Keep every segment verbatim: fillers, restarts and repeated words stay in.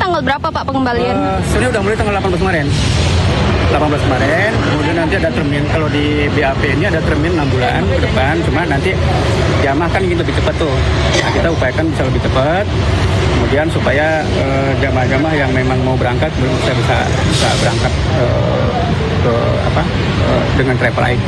tanggal berapa Pak pengembalian? Uh, sebenarnya udah mulai tanggal delapan belas kemarin. delapan belas kemarin, kemudian nanti ada termin, kalau di B A P ini ada termin enam bulan ke depan, cuma nanti jamaah kan ingin lebih cepat tuh. Nah, kita upayakan bisa lebih cepat, kemudian supaya uh, jamaah-jamaah yang memang mau berangkat bisa bisa, bisa berangkat uh, ke apa uh, dengan travel lain.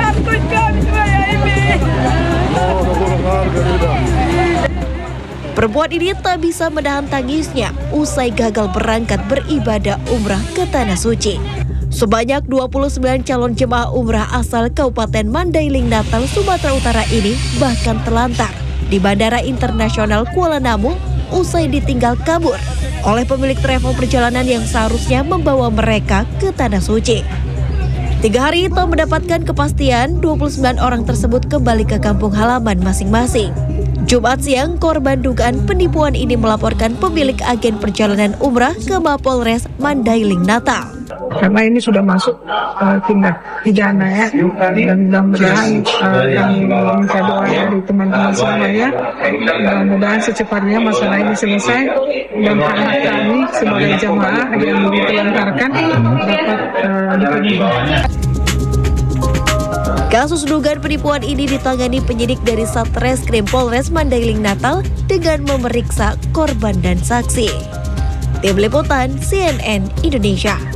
Perempuan ini tak bisa menahan tangisnya usai gagal berangkat beribadah umrah ke Tanah Suci. Sebanyak dua puluh sembilan calon jemaah umrah asal Kabupaten Mandailing Natal, Sumatera Utara ini bahkan terlantar di Bandara Internasional Kuala Namu usai ditinggal kabur oleh pemilik travel perjalanan yang seharusnya membawa mereka ke Tanah Suci. Tiga hari itu mendapatkan kepastian dua puluh sembilan orang tersebut kembali ke kampung halaman masing-masing. Jumat siang, korban dugaan penipuan ini melaporkan pemilik agen perjalanan umrah ke Mapolres Mandailing Natal. Karena ini sudah masuk uh, tindak pidana ya, dan mudah-mudahan uh, kami meminta doa dari teman-teman semuanya, mudah-mudahan secepatnya masalah ini selesai dan hak kami sebagai jamaah yang ditelantarkan dapat uh, dipenuhi. Kasus dugaan penipuan ini ditangani penyidik dari Satreskrim Polres Mandailing Natal dengan memeriksa korban dan saksi. Tim Liputan C N N Indonesia.